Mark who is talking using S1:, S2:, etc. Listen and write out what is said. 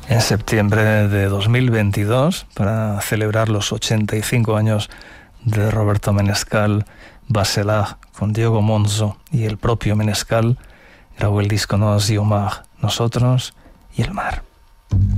S1: en septiembre de 2022 para celebrar los 85 años de Roberto Menescal. Baselah, con Diego Monzo y el propio Menescal, grabó el disco Nos y Omar, Nosotros y el Mar.